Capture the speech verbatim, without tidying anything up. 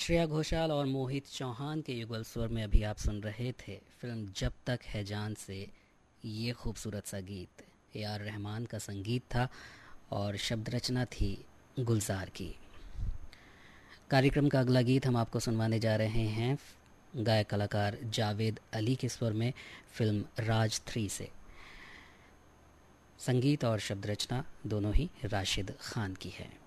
श्रेया घोषाल और मोहित चौहान के युगल स्वर में अभी आप सुन रहे थे फिल्म जब तक है जान से ये खूबसूरत सा गीत। ए आर रहमान का संगीत था और शब्द रचना थी गुलजार की। कार्यक्रम का अगला गीत हम आपको सुनवाने जा रहे हैं गायक कलाकार जावेद अली के स्वर में फिल्म राज थ्री से। संगीत और शब्द रचना दोनों ही राशिद खान की है।